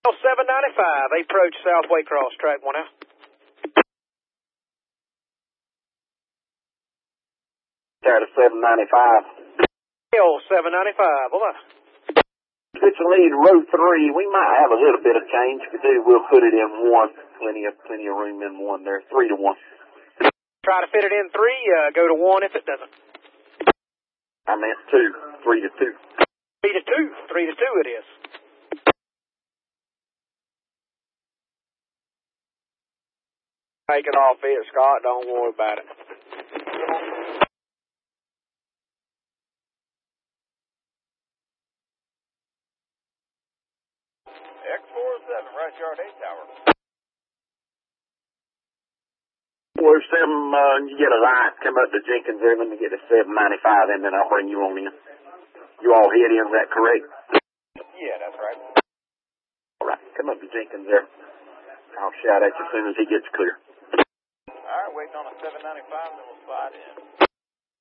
795, approach South Waycross, track 1 out. There to 795. L795, hold on. It's a lead, row 3. We might have a little bit of change. If we do, we'll put it in 1. Plenty of room in 1 there. 3 to 1. Try to fit it in 3, go to 1 if it doesn't. I meant 2. 3 to 2. 3 to 2. 3 to 2 it is. Take it off here, Scott. Don't worry about it. X47, right yard 8 tower. 47, you get a light, come up to Jenkins there, let me get a 795, and then I'll bring you on in. You all head in, is that correct? Yeah, that's right. All right, come up to Jenkins there. I'll shout at you as soon as he gets clear. All right, waiting on a 795, then we'll slide in.